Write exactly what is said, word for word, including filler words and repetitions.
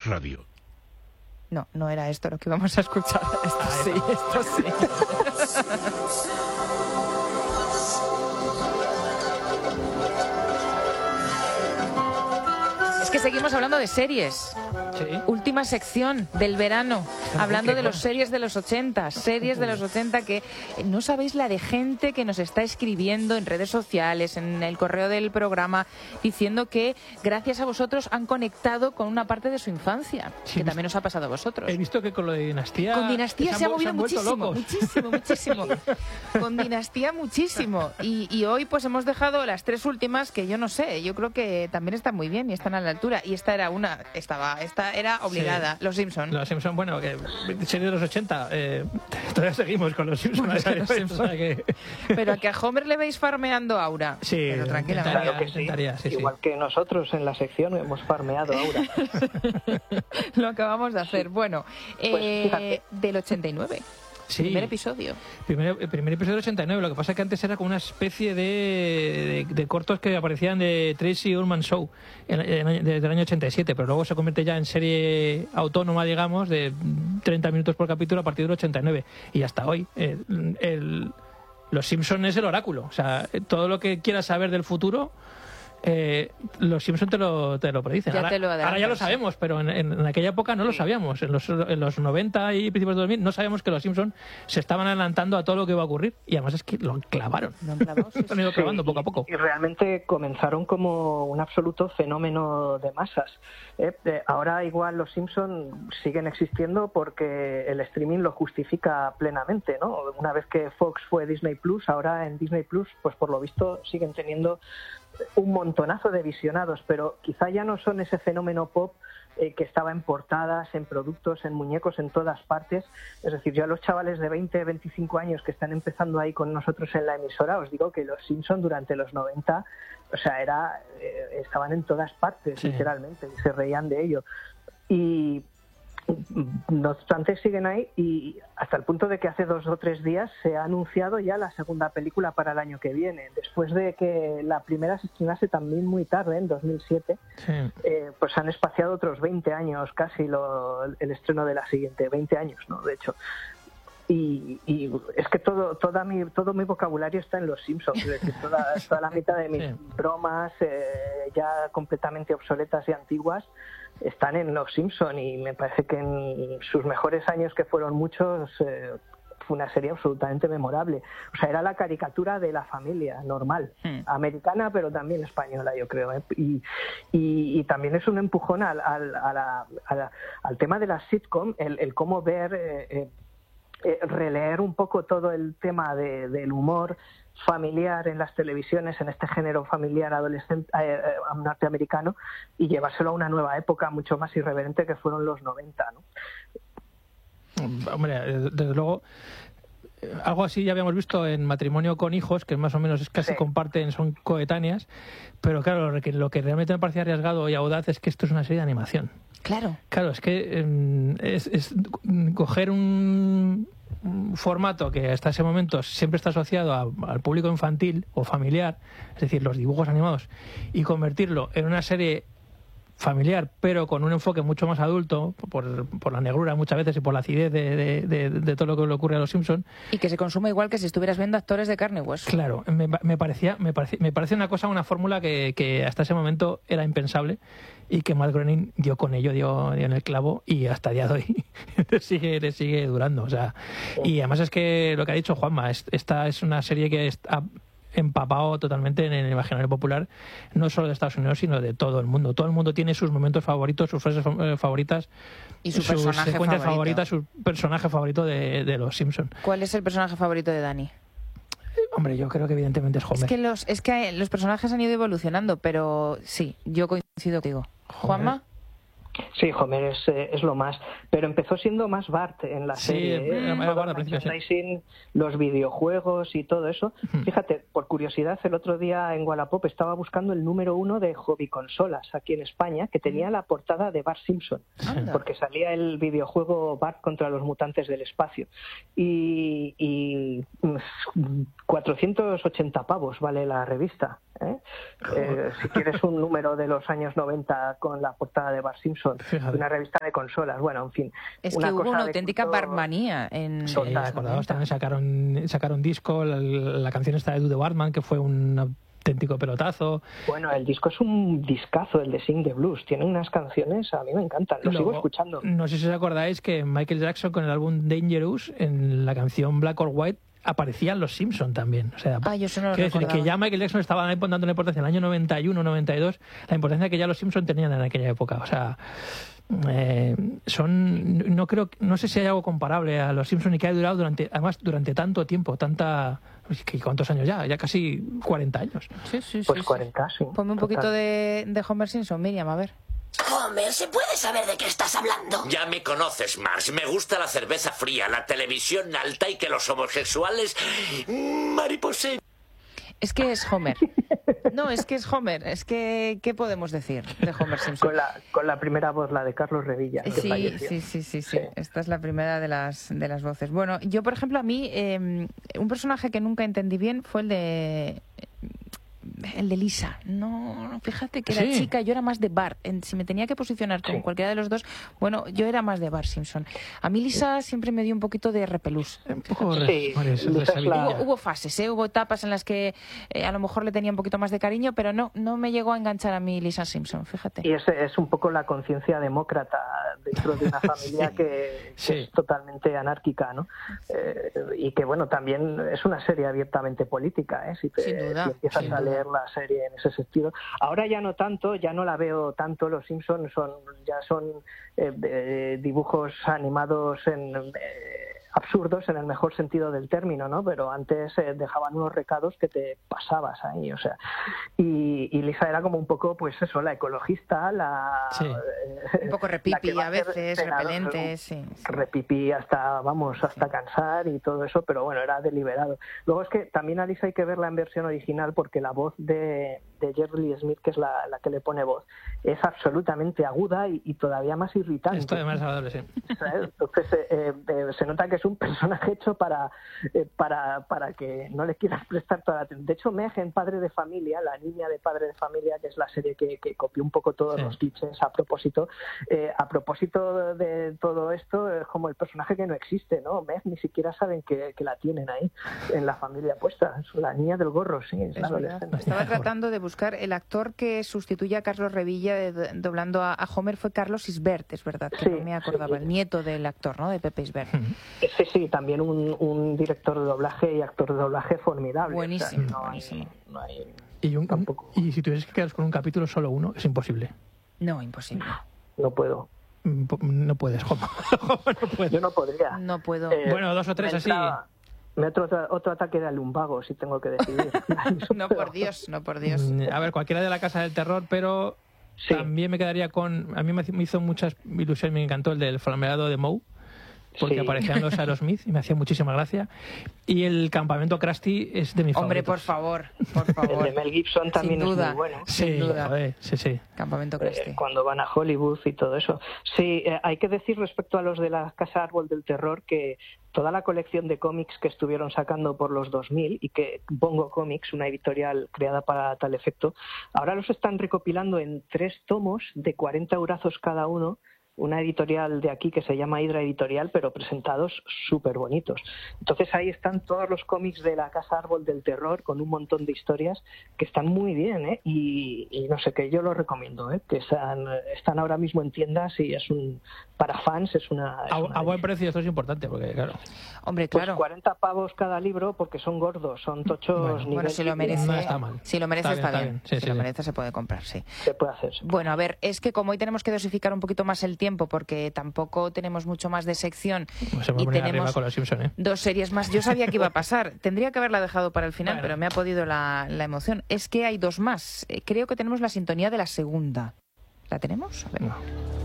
Radio. No, no era esto lo que íbamos a escuchar. Esto sí, esto sí. Es que seguimos hablando de series. Sí. Última sección del verano, Ah, hablando qué de las buenas. series de los ochenta, series de los ochenta que no sabéis la de gente que nos está escribiendo en redes sociales, en el correo del programa, diciendo que gracias a vosotros han conectado con una parte de su infancia, Sí, que también os ha pasado a vosotros. He visto que con lo de Dinastía... Con Dinastía se, han ha vu- movido han vuelto muchísimo, locos. muchísimo, muchísimo. Con Dinastía muchísimo. Y, y hoy pues hemos dejado las tres últimas que yo no sé, yo creo que también están muy bien y están a la altura. Y esta era una, estaba, esta era obligada, Sí. Los Simpson. Los Simpson, bueno, que serie de los ochenta, eh, todavía seguimos con los Simpson. Bueno, o sea, los o Simpson. sea que... Pero a que a Homer le veis farmeando Aura. Sí, Pero tranquilamente. intentaría, Claro que sí. intentaría, sí, sí. Igual que nosotros en la sección hemos farmeado ahora. Lo acabamos de hacer. Bueno, Pues, eh, fíjate. del ochenta y nueve. Sí. Primer episodio. Primer, el primer episodio del ochenta y nueve, lo que pasa es que antes era como una especie de, de, de cortos que aparecían de Tracy Ullman Show en, en, en, desde el año ochenta y siete, pero luego se convierte ya en serie autónoma, digamos, de treinta minutos por capítulo a partir del ochenta y nueve. Y hasta hoy, el, el, Los Simpson es el oráculo. O sea, todo lo que quieras saber del futuro, eh, Los Simpson te lo, te lo predicen. Ya Ahora, te lo adelantan, ahora ya lo sí. sabemos, pero en, en, en aquella época no lo sabíamos. En los, en los noventa y principios de dos mil no sabíamos que Los Simpson se estaban adelantando a todo lo que iba a ocurrir. Y además es que lo clavaron. Lo han clavado, sí, Lo han ido clavando Sí, poco a poco. Y, y realmente comenzaron como un absoluto fenómeno de masas. ¿eh? Eh, ahora igual los Simpson siguen existiendo porque el streaming lo justifica plenamente, ¿no? Una vez que Fox fue Disney Plus, ahora en Disney Plus, pues por lo visto siguen teniendo un montonazo de visionados, pero quizá ya no son ese fenómeno pop eh, que estaba en portadas, en productos, en muñecos, en todas partes. Es decir, yo a los chavales de veinte, veinticinco años que están empezando ahí con nosotros en la emisora, os digo que los Simpson durante los noventa, o sea, era eh, estaban en todas partes, Sí. literalmente, y se reían de ello. Y no obstante siguen ahí, y hasta el punto de que hace dos o tres días se ha anunciado ya la segunda película para el año que viene, después de que la primera se estrenase también muy tarde, en dos mil siete. Sí. Eh, pues han espaciado otros veinte años casi lo, el estreno de la siguiente, veinte años, ¿no? De hecho. Y, y es que todo toda mi todo mi vocabulario está en Los Simpsons, es decir, toda, toda la mitad de mis Sí. bromas eh, ya completamente obsoletas y antiguas están en Los Simpsons, y me parece que en sus mejores años, que fueron muchos, eh, fue una serie absolutamente memorable. O sea, era la caricatura de la familia normal, Hmm. americana, pero también española, yo creo. ¿eh? Y, y, y también es un empujón al, al, a la- a la- al tema de la sitcom, el, el cómo ver, eh, eh, eh, releer un poco todo el tema de, del humor familiar en las televisiones, en este género familiar adolescente eh, eh, norteamericano, y llevárselo a una nueva época mucho más irreverente que fueron los noventa, ¿no? Hombre, eh, desde luego, eh, algo así ya habíamos visto en Matrimonio con Hijos, que más o menos es casi Sí. comparten, son coetáneas, pero claro, lo que, lo que realmente me parecía arriesgado y audaz es que esto es una serie de animación. Claro. Claro, es que eh, es, es coger un, un formato que hasta ese momento siempre está asociado a- al público infantil o familiar, es decir, los dibujos animados, y convertirlo en una serie familiar, pero con un enfoque mucho más adulto, por, por la negrura muchas veces y por la acidez de, de- de- de todo lo que le ocurre a los Simpson. Y que se consume igual que si estuvieras viendo actores de carne y hueso. Claro, me, me parecía, me parece, me parece una cosa, una fórmula que, que hasta ese momento era impensable, y que Matt Groening dio con ello, dio, dio en el clavo, y hasta el día de hoy le sigue, le sigue durando. O sea, y además es que lo que ha dicho Juanma, es- esta es una serie que está empapado totalmente en el imaginario popular, no solo de Estados Unidos, sino de todo el mundo. Todo el mundo tiene sus momentos favoritos, sus frases fa- eh, favoritas, Y su sus personaje secuencias favorito. favoritas, su personaje favorito de, de los Simpson. ¿Cuál es el personaje favorito de Dani? Hombre, yo creo que evidentemente es Homer. Es que los es que los personajes han ido evolucionando, pero sí, yo coincido contigo. Juanma, Sí, Homer es, eh, es lo más, pero empezó siendo más Bart en la Sí, serie, ¿eh? era Todo Bart al el principio, sí. merchandising, los videojuegos y todo eso. Ujú. Fíjate, por curiosidad, el otro día en Wallapop estaba buscando el número uno de hobby consolas aquí en España, que tenía la portada de Bart Simpson, Anda. porque salía el videojuego Bart contra los mutantes del espacio, y, y mm, cuatrocientos ochenta pavos vale la revista, ¿eh? Eh, si quieres un número de los años noventa con la portada de Bart Simpson Simpson, Fíjate. una revista de consolas, bueno, en fin. Es una que hubo cosa una de auténtica culto- barmanía en... Sí, Total. acordaos, también sacaron, sacaron disco, la, la canción esta de Do the Barman, que fue un auténtico pelotazo. Bueno, el disco es un discazo, el de Sing the Blues. Tiene unas canciones, a mí me encantan, lo Luego, sigo escuchando. No sé si os acordáis que Michael Jackson con el álbum Dangerous, en la canción Black or White, aparecían los Simpson también. O sea, Ah, yo eso no lo quiero decir recordaba. que ya Michael Jackson estaba ahí dando la importancia en el año noventa y uno, noventa y dos, la importancia que ya los Simpson tenían en aquella época. O sea, eh, son, no creo, no sé si hay algo comparable a los Simpson y que ha durado durante, además durante tanto tiempo, tanta, ¿cuántos años ya? Ya casi cuarenta años. Sí, sí, Pues sí, sí. cuarenta, sí. Ponme un total. poquito de, de Homer Simpson, Miriam, a ver. Homer, ¿se puede saber de qué estás hablando? Ya me conoces, Marge. Me gusta la cerveza fría, la televisión alta y que los homosexuales... Mariposé. Es que es Homer. No, es que es Homer. Es que, ¿qué podemos decir de Homer Simpson? Con la, con la primera voz, la de Carlos Revilla, que Sí, falleció. sí, sí, sí, sí. Sí. Esta es la primera de las, de las voces. Bueno, yo, por ejemplo, a mí, eh, un personaje que nunca entendí bien fue el de... El de Lisa. No, no, fíjate que era Sí. chica, yo era más de Bart. En- si me tenía que posicionar con Sí. cualquiera de los dos, bueno, yo era más de Bart Simpson. A mí Lisa siempre me dio un poquito de repelús. Un poco Sí, res- res- Lisa es la- resabidilla. Hubo, hubo fases, ¿eh? Hubo etapas en las que eh, a lo mejor le tenía un poquito más de cariño, pero no, no me llegó a enganchar a mí Lisa Simpson, fíjate. Y es, es un poco la conciencia demócrata dentro de una familia Sí. que, que Sí. es totalmente anárquica, ¿no? Eh, y que, bueno, también es una serie abiertamente política, ¿eh? Si, te, Sin duda, si empiezas sin a duda. leer la serie en ese sentido. Ahora ya no tanto, ya no la veo tanto. Los Simpsons son, ya son eh, eh, dibujos animados en... eh, absurdos en el mejor sentido del término, ¿no? Pero antes eh, dejaban unos recados que te pasabas ahí, o sea. Y, y Lisa era como un poco, pues eso, la ecologista, la... Sí. eh, Un poco la que repipi va a ser veces, senador, repelente, sí. sí. Repipi hasta, vamos, hasta cansar y todo eso, pero bueno, era deliberado. Luego es que también a Lisa hay que verla en versión original porque la voz de, de Jerry Lee Smith, que es la, la que le pone voz, es absolutamente aguda y, y todavía más irritante. Esto además es agradable, sí. ¿Sabes? Entonces eh, eh, se nota que es un personaje hecho para, eh, para, para que no le quieras prestar toda la atención. De hecho, Meg en Padre de Familia, la niña de Padre de Familia, que es la serie que, que copió un poco todos Sí. los clichés a propósito, eh, a propósito de todo esto, es como el personaje que no existe, ¿no? Meg ni siquiera saben que, que la tienen ahí en la familia puesta. Es la niña del gorro, sí, es, Es la verdad. adolescente. Estaba tratando de buscar el actor que sustituye a Carlos Revilla de- de- doblando a, a Homer fue Carlos Isbert, es verdad, que Sí, no me acordaba, sí. el nieto del actor, ¿no? De Pepe Isbert. Sí, sí, también un, un director de doblaje y actor de doblaje formidable. Buenísimo, O sea, no hay- buenísimo. no hay- Y, un, Tampoco. y si tuvieses que quedaros con un capítulo, solo uno, es imposible. No, imposible. no puedo. Mm, po- No puedes, Juanma. Juanma, no puedes. Yo no podría. No puedo. Eh, Bueno, dos o tres me así. entra- Me otro, otro ataque de lumbago, si tengo que decidir. No, por Dios, no, por Dios. Mm, A ver, cualquiera de la Casa del Terror, pero Sí. también me quedaría con... A mí me me hizo muchas ilusiones, me encantó el del flameado de Moe, porque Sí. aparecían los Aerosmith y me hacía muchísima gracia. Y el campamento Krusty es de mis Hombre, por favoritos. favor, por El favor. de Mel Gibson también Sin es duda. muy bueno. Sí, sin duda. joder, sí, sí. Campamento Eh, Cresti. cuando van a Hollywood y todo eso. Sí, eh, hay que decir respecto a los de la Casa Árbol del Terror que toda la colección de cómics que estuvieron sacando por los dos mil y que Bongo Comics, una editorial creada para tal efecto, ahora los están recopilando en tres tomos de cuarenta eurazos cada uno, una editorial de aquí que se llama Hydra Editorial, pero presentados súper bonitos. Entonces ahí están todos los cómics de la Casa Árbol del Terror con un montón de historias que están muy bien, ¿eh? Y, y no sé qué, yo lo recomiendo, ¿eh? Que están, están ahora mismo en tiendas y es un para fans es una... es A, una a buen precio esto es importante, porque claro... Hombre, Pues claro. cuarenta pavos cada libro porque son gordos, son tochos. Bueno, nivel Bueno, si lo merece, No está mal. si lo merece Está está, bien, bien. está bien. Sí, si sí, lo sí. merece se puede comprar, sí. Se puede hacer. se puede Bueno, a ver, es que como hoy tenemos que dosificar un poquito más el tiempo porque tampoco tenemos mucho más de sección Pues se me y pone arriba tenemos con los Simpson, ¿eh? dos series más. Yo sabía que iba a pasar. Tendría que haberla dejado para el final, Bueno. pero me ha podido la, la emoción. Es que hay dos más. Eh, Creo que tenemos la sintonía de la segunda. ¿La tenemos? A ver. No.